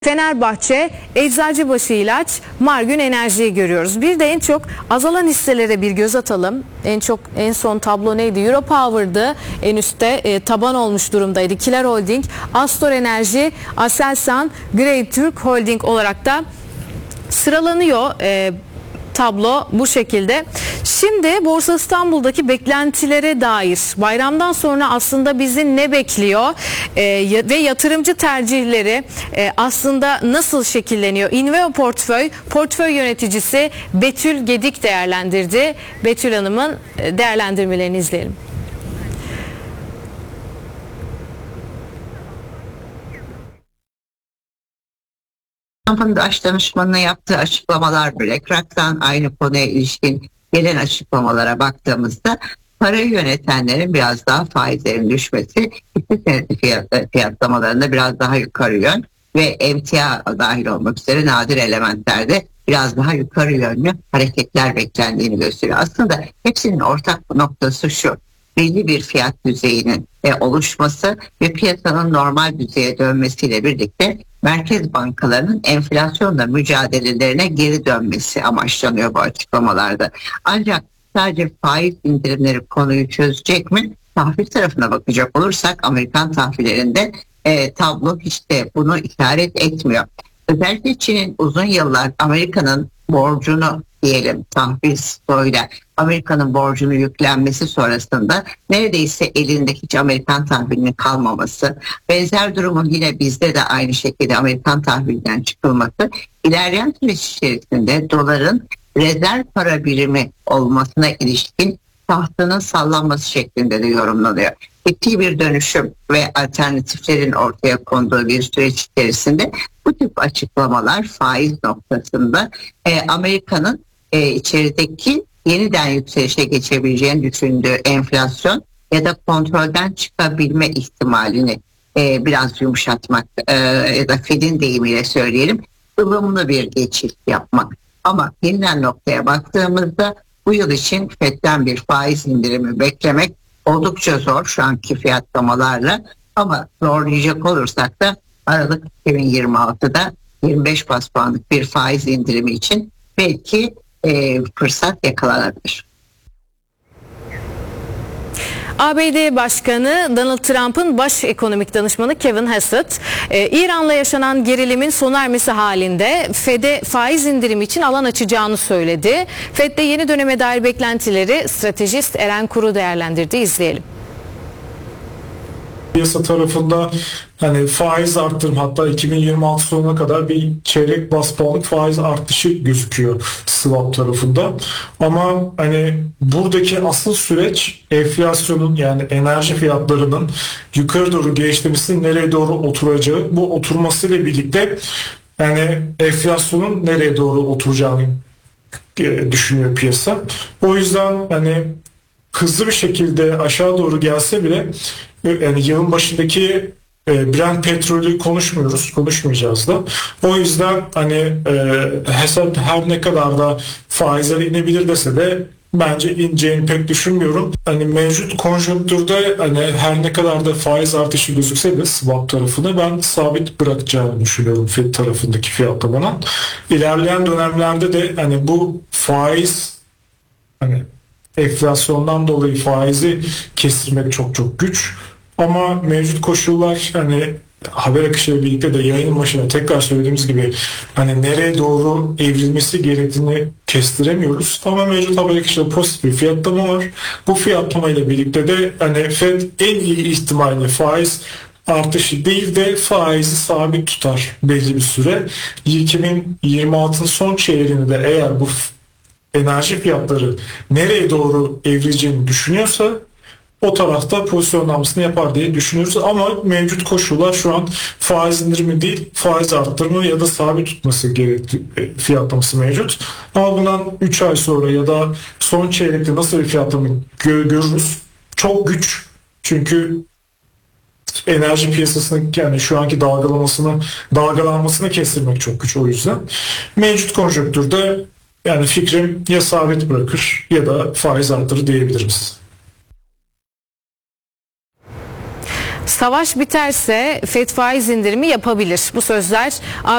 Fenerbahçe, Eczacıbaşı İlaç, Margün Enerji'yi görüyoruz. Bir de en çok azalan hisselere bir göz atalım. En son tablo neydi? Europower'dı. En üstte taban olmuş durumdaydı. Kiler Holding, Astor Enerji, Aselsan, Grey Türk Holding olarak da sıralanıyor. Tablo bu şekilde. Şimdi Borsa İstanbul'daki beklentilere dair bayramdan sonra aslında bizi ne bekliyor ve yatırımcı tercihleri aslında nasıl şekilleniyor? Inveo portföy yöneticisi Betül Gedik değerlendirdi. Betül Hanım'ın değerlendirmelerini izleyelim. Trump'ın Baş Danışmanı'na yaptığı açıklamalar bile Krak'tan aynı konuya ilişkin gelen açıklamalara baktığımızda parayı yönetenlerin biraz daha faizlerin düşmesi, hisse senedi fiyatlamalarında biraz daha yukarı yön ve emtia dahil olmak üzere nadir elementlerde biraz daha yukarı yönlü hareketler beklendiğini gösteriyor. Aslında hepsinin ortak noktası şu: belli bir fiyat düzeyinin oluşması ve piyasanın normal düzeye dönmesiyle birlikte merkez bankalarının enflasyonla mücadelelerine geri dönmesi amaçlanıyor bu açıklamalarda. Ancak sadece faiz indirimleri konuyu çözecek mi? Tahvil tarafına bakacak olursak Amerikan tahvillerinde tablo hiç de bunu işaret etmiyor. Özellikle Çin'in uzun yıllar Amerika'nın borcunu diyelim tahvil stoğuyla Amerika'nın borcunu yüklenmesi sonrasında neredeyse elinde hiç Amerikan tahvilinin kalmaması, benzer durumun yine bizde de aynı şekilde Amerikan tahvilden çıkılması, ilerleyen süreç içerisinde doların rezerv para birimi olmasına ilişkin tahtının sallanması şeklinde de yorumlanıyor. Ciddi bir dönüşüm ve alternatiflerin ortaya konduğu bir süreç içerisinde bu tip açıklamalar faiz noktasında Amerika'nın içerideki yeniden yükselişe geçebileceğini düşündüğü enflasyon ya da kontrolden çıkabilme ihtimalini biraz yumuşatmak ya da Fed'in deyimiyle söyleyelim, ılımlı bir geçiş yapmak. Ama gelinen noktaya baktığımızda bu yıl için Fed'den bir faiz indirimi beklemek oldukça zor şu anki fiyatlamalarla, ama zorlayacak olursak da Aralık 2026'da 25 bas puanlık bir faiz indirimi için belki fırsat yakalanabilir. ABD Başkanı Donald Trump'ın baş ekonomik danışmanı Kevin Hassett, İran'la yaşanan gerilimin sona ermesi halinde Fed'e faiz indirimi için alan açacağını söyledi. Fed'de yeni döneme dair beklentileri stratejist Eren Kuru değerlendirdi. İzleyelim. Piyasa tarafında hani faiz arttırım, hatta 2026 sonuna kadar bir çeyrek bas puanlık faiz artışı gözüküyor swap tarafında. Ama hani buradaki asıl süreç enflasyonun, yani enerji fiyatlarının yukarı doğru geçmesinin nereye doğru oturacağı. Bu oturmasıyla birlikte yani enflasyonun nereye doğru oturacağını düşünüyor piyasa. O yüzden hani hızlı bir şekilde aşağı doğru gelse bile yani yılın başındaki Brent petrolü konuşmayacağız da. O yüzden hani hesap her ne kadar da faizler inebilir dese de bence ineceğini pek düşünmüyorum. Hani mevcut konjonktürde hani her ne kadar da faiz artışı gözükse de swap tarafını ben sabit bırakacağını düşünüyorum Fed tarafındaki fiyatlamanın. İlerleyen dönemlerde de hani bu faiz, hani enflasyondan dolayı faizi kestirmek çok güç. Ama mevcut koşullar, hani haber akışıyla birlikte de yayının başına tekrar söylediğimiz gibi hani nereye doğru evrilmesi gerektiğini kestiremiyoruz. Ama mevcut haber akışıyla pozitif bir fiyatlama var. Bu fiyatlamayla birlikte de hani Fed en iyi ihtimalle faiz artışı değil de faizi sabit tutar belli bir süre. 2026'ın son çeyreğinde de eğer bu enerji fiyatları nereye doğru evrileceğini düşünüyorsa o tarafta pozisyonlamasını yapar diye düşünüyoruz. Ama mevcut koşullar şu an faiz indirimi değil, faiz arttırma ya da sabit tutması gerekli fiyatlaması mevcut. Ama bundan 3 ay sonra ya da son çeyrekte nasıl bir fiyatlama görürüz? Çok güç. Çünkü enerji piyasasının yani şu anki dalgalanmasını kestirmek çok güç o yüzden. Mevcut konjonktürde yani fikrim ya sabit bırakır ya da faiz arttırır diyebiliriz. Savaş biterse FED faiz indirimi yapabilir. Bu sözler